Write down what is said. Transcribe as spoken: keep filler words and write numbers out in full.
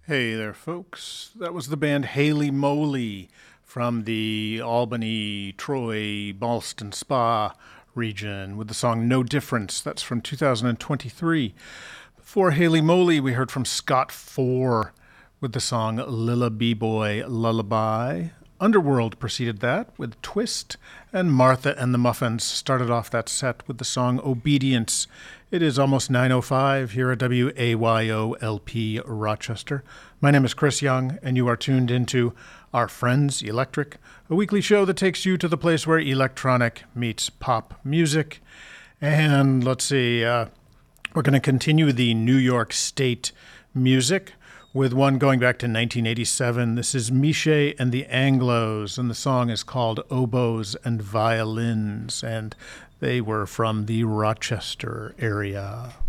Hey there, folks. That was the band Haley Moly from the Albany, Troy, Ballston Spa region with the song No Difference. That's from two thousand twenty-three. Before Haley Moly, we heard from Scott Four with the song Lilla B-Boy Lullaby. Underworld preceded that with Twist, and Martha and the Muffins started off that set with the song Obedience. It is almost nine oh five here at W A Y O L P Rochester. My name is Chris Young, and you are tuned into Our Friends Electric, a weekly show that takes you to the place where electronic meets pop music. And let's see, uh, we're going to continue the New York State music with one going back to nineteen eighty-seven. This is Miche and the Anglos, and the song is called Oboes and Violins, and they were from the Rochester area.